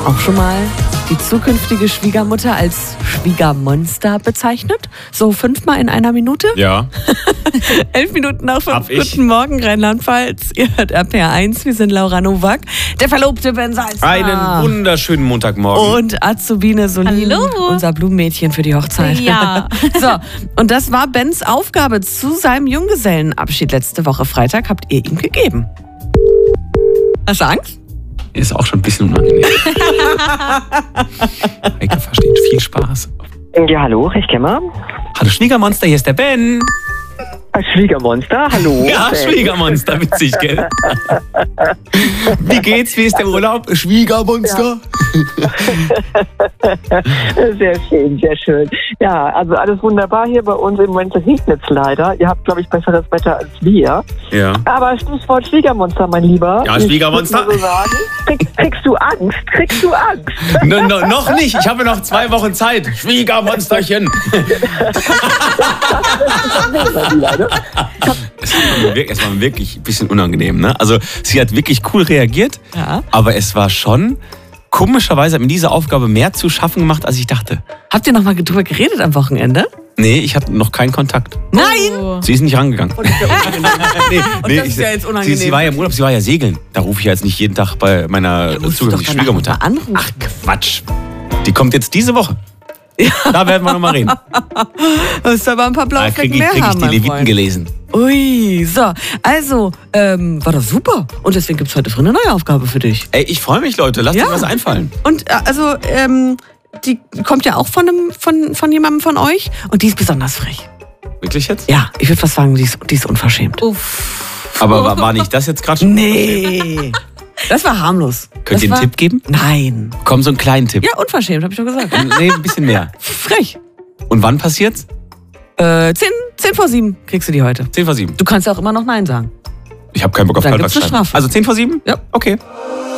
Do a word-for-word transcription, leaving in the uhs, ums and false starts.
auch schon mal die zukünftige Schwiegermutter als Schwiegermonster bezeichnet? So fünfmal in einer Minute? Ja. Elf Minuten nach fünf. Hab ich. Guten Morgen, Rheinland-Pfalz. Ihr hört R P R eins. Wir sind Laura Nowak, der Verlobte Ben Salzner. Einen wunderschönen Montagmorgen. Und Azubine Solin, Hallo. unser Blumenmädchen für die Hochzeit. Ja. So, und das war Bens Aufgabe zu seinem Junggesellenabschied letzte Woche Freitag. Habt ihr ihm gegeben? Hast du Angst? Ist auch schon ein bisschen unangenehm. Heike versteht viel Spaß. Ja, hallo, ich kenne Hallo Schwiegermonster, hier ist der Ben. Schwiegermonster, hallo. Ja, Schwiegermonster, witzig, gell? Wie geht's? Wie ist der Urlaub? Schwiegermonster? Sehr schön, sehr schön. Ja, also alles wunderbar hier bei uns. Im Moment regnet es leider. Ihr habt, glaube ich, besseres Wetter als wir. Ja. Aber Stichwort Schwiegermonster, mein Lieber. Ja, Schwiegermonster. Ich würd mal so sagen, kriegst, kriegst du Angst? Kriegst du Angst? No, no, noch nicht, ich habe noch zwei Wochen Zeit. Schwiegermonsterchen. Es war, wirklich, es war wirklich ein bisschen unangenehm, ne? Also sie hat wirklich cool reagiert, Ja. aber es war schon, komischerweise hat mir diese Aufgabe mehr zu schaffen gemacht, als ich dachte. Habt ihr noch mal drüber geredet am Wochenende? Nee, ich hatte noch keinen Kontakt. Nein! Oh. Sie ist nicht rangegangen. Und das ist ja unangenehm. Nee, Und das ist ja jetzt unangenehm. Sie, sie war ja im Urlaub, sie war ja segeln. Da rufe ich ja jetzt nicht jeden Tag bei meiner musst du doch zukünftigen danach Schwiegermutter. mal anrufen. Ach Quatsch. Die kommt jetzt diese Woche. Da werden wir nochmal reden. Musst aber ein paar blaue Da Flecken kriege ich, mehr krieg ich haben, die mein Leviten Freund. gelesen. Ui, so. Also, ähm, war das super. Und deswegen gibt es heute früh eine neue Aufgabe für dich. Ey, ich freue mich, Leute. Lasst Ja. euch was einfallen. Und äh, also, ähm, die kommt ja auch von, einem, von, von jemandem von euch. Und die ist besonders frech. Wirklich jetzt? Ja, ich würde fast sagen, die ist, die ist unverschämt. Uff. Aber war, war nicht das jetzt gerade schon? Nee. Das war harmlos. Könnt das ihr einen war, Tipp geben? Nein. Komm, so einen kleinen Tipp. Ja, unverschämt, habe ich doch gesagt. Nee, ein bisschen mehr. Frech. Und wann passiert's? Äh, zehn, zehn vor sieben kriegst du die heute. zehn vor sieben. Du kannst ja auch immer noch Nein sagen. Ich habe keinen Bock auf Dann Kaltwachs gibt's eine schreiben. Strafe. Also zehn vor sieben? Ja. Okay.